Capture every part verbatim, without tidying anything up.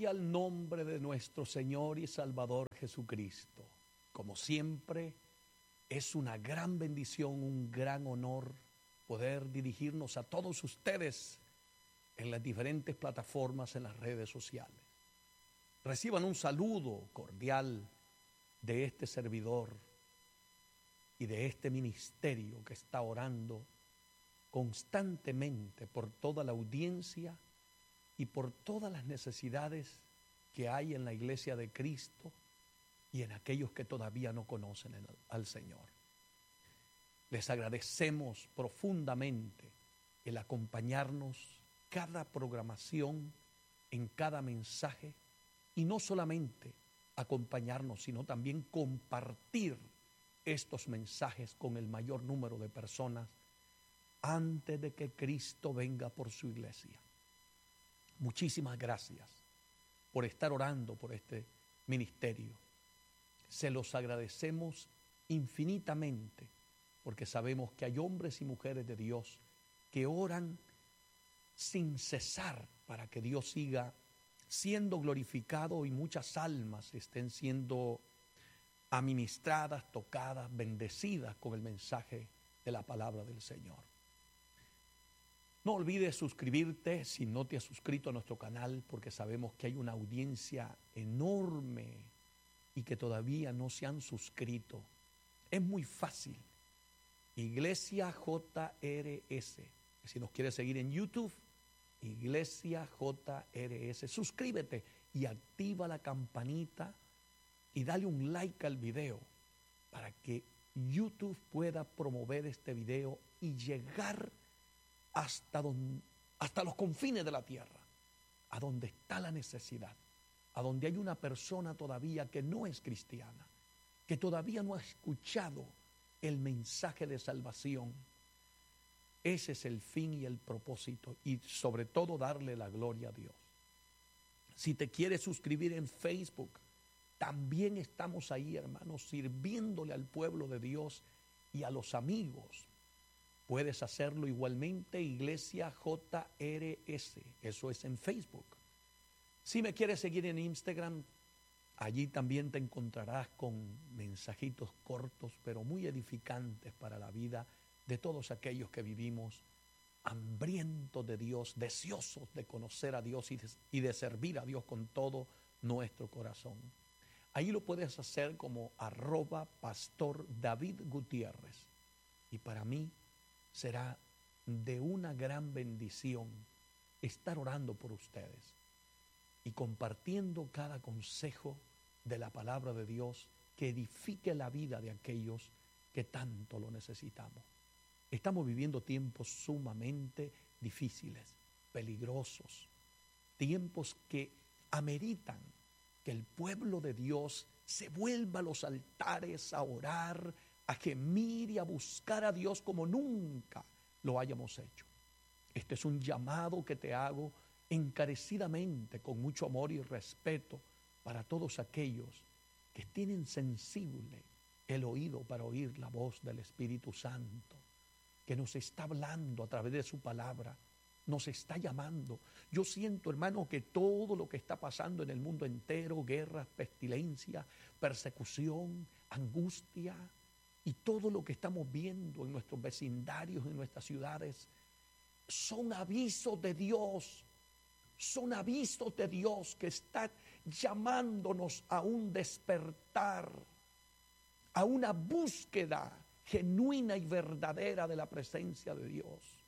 Gloria al nombre de nuestro Señor y Salvador Jesucristo. Como siempre, es una gran bendición, un gran honor poder dirigirnos a todos ustedes en las diferentes plataformas, en las redes sociales. Reciban un saludo cordial de este servidor y de este ministerio que está orando constantemente por toda la audiencia y por todas las necesidades que hay en la iglesia de Cristo y en aquellos que todavía no conocen al Señor. Les agradecemos profundamente el acompañarnos cada programación, en cada mensaje, y no solamente acompañarnos, sino también compartir estos mensajes con el mayor número de personas antes de que Cristo venga por su iglesia. Muchísimas gracias por estar orando por este ministerio. Se los agradecemos infinitamente porque sabemos que hay hombres y mujeres de Dios que oran sin cesar para que Dios siga siendo glorificado y muchas almas estén siendo administradas, tocadas, bendecidas con el mensaje de la palabra del Señor. No olvides suscribirte si no te has suscrito a nuestro canal, porque sabemos que hay una audiencia enorme y que todavía no se han suscrito. Es muy fácil. Iglesia J R S. Si nos quieres seguir en YouTube, Iglesia J R S. Suscríbete y activa la campanita y dale un like al video para que YouTube pueda promover este video y llegar hasta, don, hasta los confines de la tierra, a donde está la necesidad, a donde hay una persona todavía que no es cristiana, que todavía no ha escuchado el mensaje de salvación. Ese es el fin y el propósito, y sobre todo darle la gloria a Dios. Si te quieres suscribir en Facebook, también estamos ahí, hermanos, sirviéndole al pueblo de Dios y a los amigos. Puedes hacerlo igualmente, Iglesia J R S, eso es en Facebook. Si me quieres seguir en Instagram, allí también te encontrarás con mensajitos cortos, pero muy edificantes para la vida de todos aquellos que vivimos hambrientos de Dios, deseosos de conocer a Dios y de, y de servir a Dios con todo nuestro corazón. Ahí lo puedes hacer como arroba pastor David Gutiérrez. Y para mí será de una gran bendición estar orando por ustedes y compartiendo cada consejo de la palabra de Dios que edifique la vida de aquellos que tanto lo necesitamos. Estamos viviendo tiempos sumamente difíciles, peligrosos, tiempos que ameritan que el pueblo de Dios se vuelva a los altares a orar, a gemir y a buscar a Dios como nunca lo hayamos hecho. Este es un llamado que te hago encarecidamente, con mucho amor y respeto para todos aquellos que tienen sensible el oído para oír la voz del Espíritu Santo, que nos está hablando a través de su palabra, nos está llamando. Yo siento, hermano, que todo lo que está pasando en el mundo entero, guerras, pestilencia, persecución, angustia, y todo lo que estamos viendo en nuestros vecindarios, en nuestras ciudades, son avisos de Dios, son avisos de Dios que están llamándonos a un despertar, a una búsqueda genuina y verdadera de la presencia de Dios.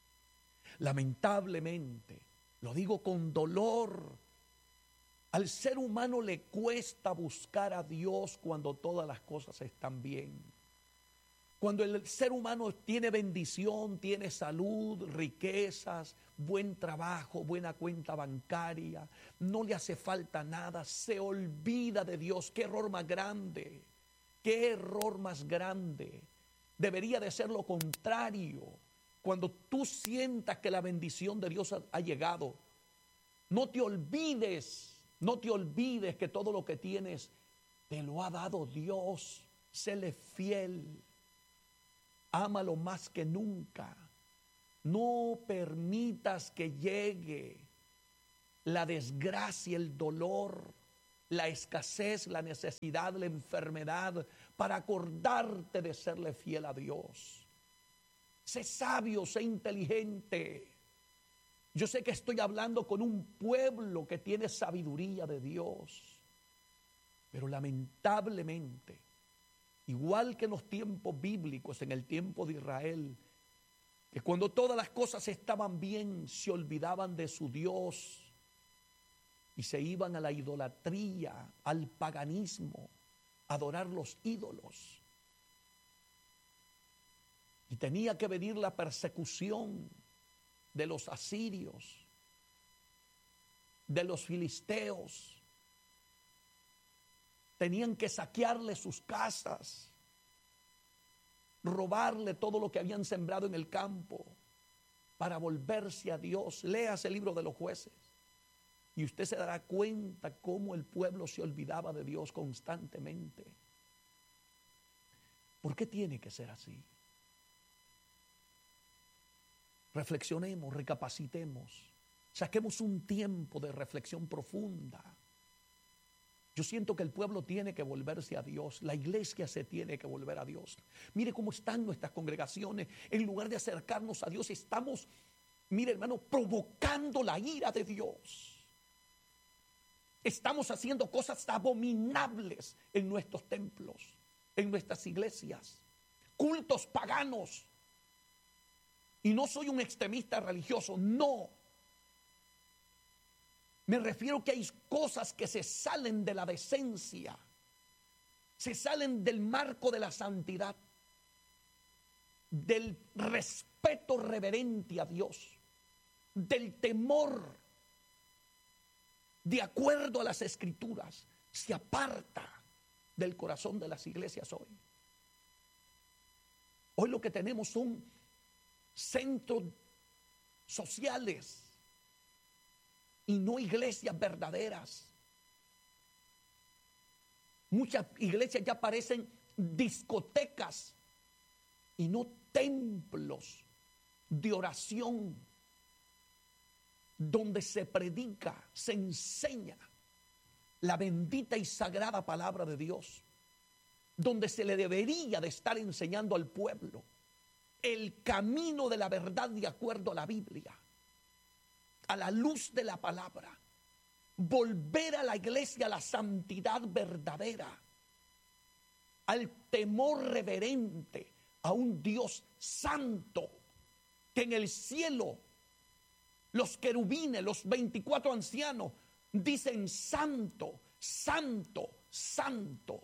Lamentablemente, lo digo con dolor, al ser humano le cuesta buscar a Dios cuando todas las cosas están bien. Cuando el ser humano tiene bendición, tiene salud, riquezas, buen trabajo, buena cuenta bancaria, no le hace falta nada, se olvida de Dios. ¡Qué error más grande! ¡Qué error más grande! Debería de ser lo contrario. Cuando tú sientas que la bendición de Dios ha, ha llegado, no te olvides, no te olvides que todo lo que tienes te lo ha dado Dios. Séle fiel. Ámalo más que nunca. No permitas que llegue la desgracia, el dolor, la escasez, la necesidad, la enfermedad, para acordarte de serle fiel a Dios. Sé sabio, sé inteligente. Yo sé que estoy hablando con un pueblo que tiene sabiduría de Dios, pero lamentablemente, igual que en los tiempos bíblicos, en el tiempo de Israel, que cuando todas las cosas estaban bien, se olvidaban de su Dios y se iban a la idolatría, al paganismo, a adorar los ídolos. Y tenía que venir la persecución de los asirios, de los filisteos. Tenían que saquearle sus casas, robarle todo lo que habían sembrado en el campo para volverse a Dios. Léase el libro de los Jueces y usted se dará cuenta cómo el pueblo se olvidaba de Dios constantemente. ¿Por qué tiene que ser así? Reflexionemos, recapacitemos, saquemos un tiempo de reflexión profunda. Yo siento que el pueblo tiene que volverse a Dios. La iglesia se tiene que volver a Dios. Mire cómo están nuestras congregaciones. En lugar de acercarnos a Dios, estamos, mire hermano, provocando la ira de Dios. Estamos haciendo cosas abominables en nuestros templos, en nuestras iglesias. Cultos paganos. Y no soy un extremista religioso, no. Me refiero que hay cosas que se salen de la decencia, se salen del marco de la santidad, del respeto reverente a Dios, del temor de acuerdo a las Escrituras, se aparta del corazón de las iglesias hoy. Hoy lo que tenemos son centros sociales y no iglesias verdaderas. Muchas iglesias ya parecen discotecas y no templos de oración donde se predica, se enseña la bendita y sagrada palabra de Dios, donde se le debería de estar enseñando al pueblo el camino de la verdad de acuerdo a la Biblia, a la luz de la palabra, volver a la iglesia a la santidad verdadera, al temor reverente a un Dios santo, que en el cielo los querubines, los veinticuatro ancianos dicen santo, santo, santo.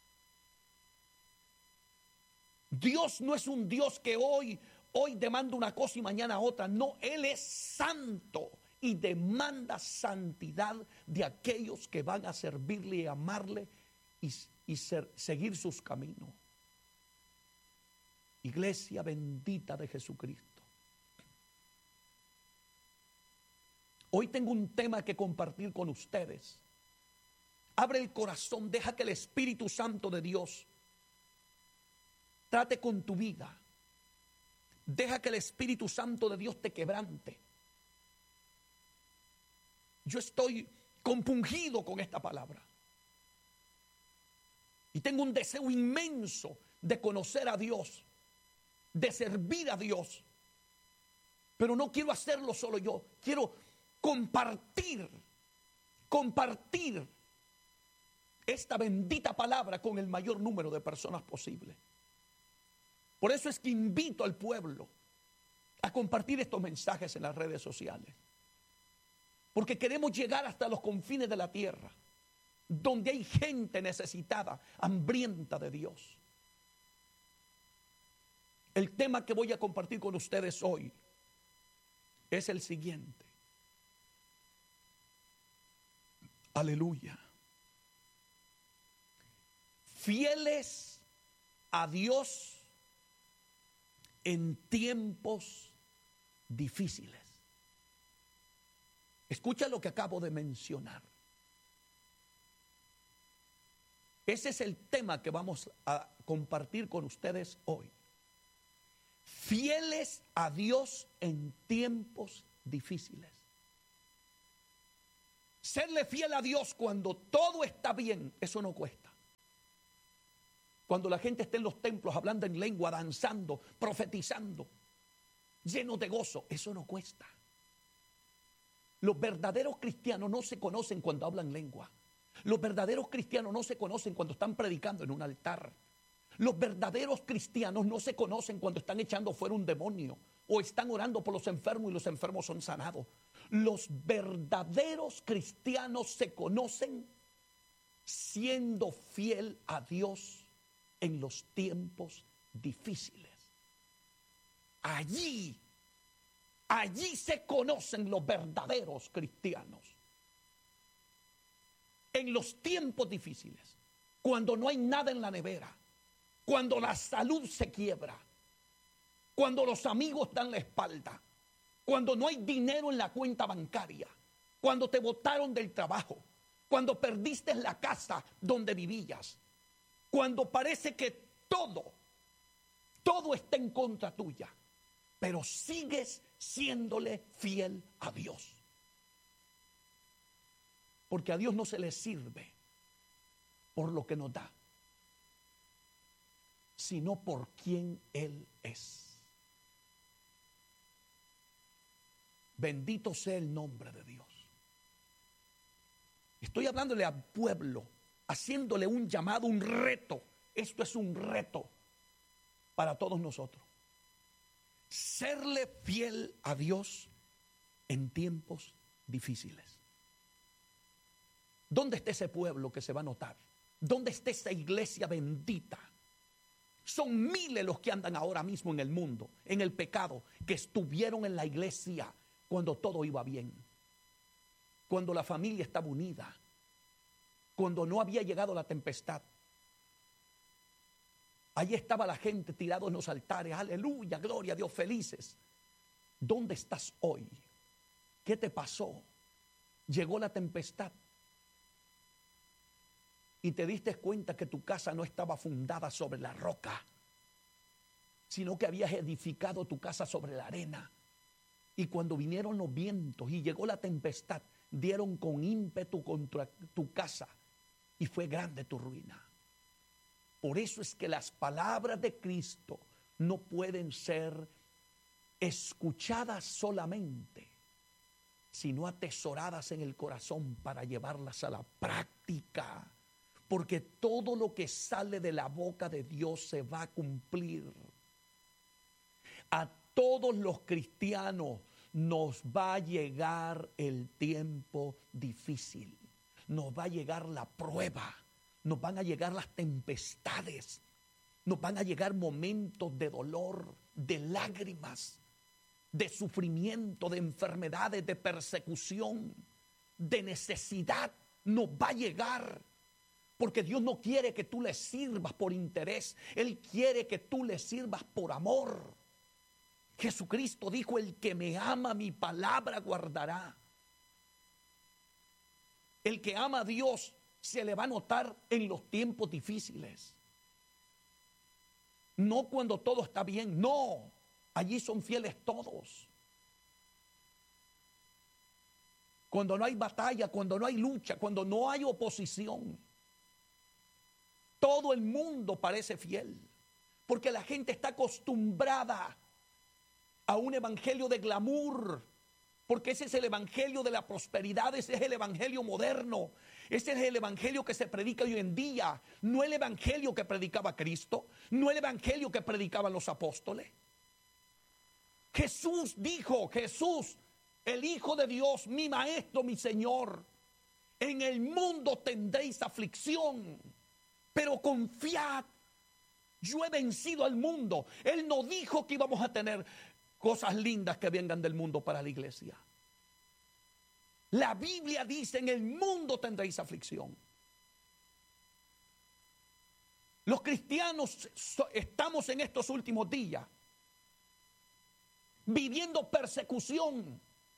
Dios no es un Dios que hoy Hoy demanda una cosa y mañana otra. No, Él es santo y demanda santidad de aquellos que van a servirle y amarle y, y ser, seguir sus caminos. Iglesia bendita de Jesucristo. Hoy tengo un tema que compartir con ustedes. Abre el corazón, deja que el Espíritu Santo de Dios trate con tu vida. Deja que el Espíritu Santo de Dios te quebrante. Yo estoy compungido con esta palabra. Y tengo un deseo inmenso de conocer a Dios, de servir a Dios. Pero no quiero hacerlo solo yo. Quiero compartir, compartir esta bendita palabra con el mayor número de personas posible. Por eso es que invito al pueblo a compartir estos mensajes en las redes sociales. Porque queremos llegar hasta los confines de la tierra, donde hay gente necesitada, hambrienta de Dios. El tema que voy a compartir con ustedes hoy es el siguiente. Aleluya. Fieles a Dios en tiempos difíciles. Escucha lo que acabo de mencionar. Ese es el tema que vamos a compartir con ustedes hoy. Fieles a Dios en tiempos difíciles. Serle fiel a Dios cuando todo está bien, eso no cuesta. Cuando la gente está en los templos hablando en lengua, danzando, profetizando, lleno de gozo, eso no cuesta. Los verdaderos cristianos no se conocen cuando hablan lengua. Los verdaderos cristianos no se conocen cuando están predicando en un altar. Los verdaderos cristianos no se conocen cuando están echando fuera un demonio o están orando por los enfermos y los enfermos son sanados. Los verdaderos cristianos se conocen siendo fiel a Dios en los tiempos difíciles. Allí, allí se conocen los verdaderos cristianos. En los tiempos difíciles, cuando no hay nada en la nevera, cuando la salud se quiebra, cuando los amigos dan la espalda, cuando no hay dinero en la cuenta bancaria, cuando te botaron del trabajo, cuando perdiste la casa donde vivías, cuando parece que todo, todo está en contra tuya, pero sigues siéndole fiel a Dios. Porque a Dios no se le sirve por lo que nos da, sino por quien Él es. Bendito sea el nombre de Dios. Estoy hablándole al pueblo, haciéndole un llamado, un reto. Esto es un reto para todos nosotros. Serle fiel a Dios en tiempos difíciles. ¿Dónde está ese pueblo que se va a notar? ¿Dónde está esa iglesia bendita? Son miles los que andan ahora mismo en el mundo, en el pecado, que estuvieron en la iglesia cuando todo iba bien, cuando la familia estaba unida, cuando no había llegado la tempestad. Allí estaba la gente tirada en los altares, aleluya, gloria a Dios, felices. ¿Dónde estás hoy? ¿Qué te pasó? Llegó la tempestad y te diste cuenta que tu casa no estaba fundada sobre la roca, sino que habías edificado tu casa sobre la arena. Y cuando vinieron los vientos y llegó la tempestad, dieron con ímpetu contra tu casa y fue grande tu ruina. Por eso es que las palabras de Cristo no pueden ser escuchadas solamente, sino atesoradas en el corazón para llevarlas a la práctica. Porque todo lo que sale de la boca de Dios se va a cumplir. A todos los cristianos nos va a llegar el tiempo difícil. Nos va a llegar la prueba. Nos van a llegar las tempestades. Nos van a llegar momentos de dolor, de lágrimas, de sufrimiento, de enfermedades, de persecución, de necesidad. Nos va a llegar. Porque Dios no quiere que tú le sirvas por interés. Él quiere que tú le sirvas por amor. Jesucristo dijo, el que me ama mi palabra guardará. El que ama a Dios se le va a notar en los tiempos difíciles. No cuando todo está bien, no. Allí son fieles todos. Cuando no hay batalla, cuando no hay lucha, cuando no hay oposición. Todo el mundo parece fiel, porque la gente está acostumbrada a un evangelio de glamour, porque ese es el evangelio de la prosperidad, ese es el evangelio moderno, ese es el evangelio que se predica hoy en día, no el evangelio que predicaba Cristo, no el evangelio que predicaban los apóstoles. Jesús dijo, Jesús, el Hijo de Dios, mi Maestro, mi Señor, en el mundo tendréis aflicción, pero confiad, yo he vencido al mundo. Él no dijo que íbamos a tener cosas lindas que vengan del mundo para la iglesia. La Biblia dice, en el mundo tendréis aflicción. Los cristianos estamos en estos últimos días viviendo persecución.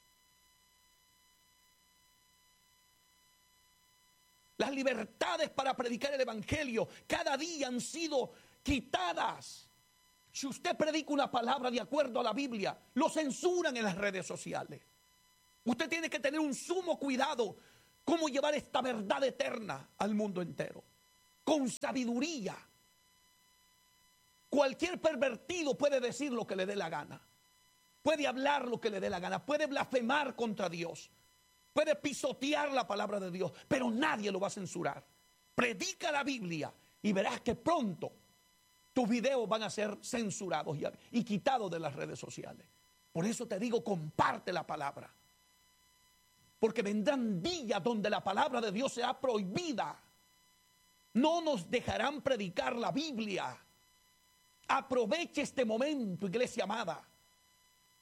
Las libertades para predicar el evangelio cada día han sido quitadas. Si usted predica una palabra de acuerdo a la Biblia, lo censuran en las redes sociales. Usted tiene que tener un sumo cuidado cómo llevar esta verdad eterna al mundo entero. Con sabiduría. Cualquier pervertido puede decir lo que le dé la gana. Puede hablar lo que le dé la gana. Puede blasfemar contra Dios. Puede pisotear la palabra de Dios. Pero nadie lo va a censurar. Predica la Biblia y verás que pronto tus videos van a ser censurados y, y quitados de las redes sociales. Por eso te digo, comparte la palabra. Porque vendrán días donde la palabra de Dios será prohibida. No nos dejarán predicar la Biblia. Aproveche este momento, iglesia amada.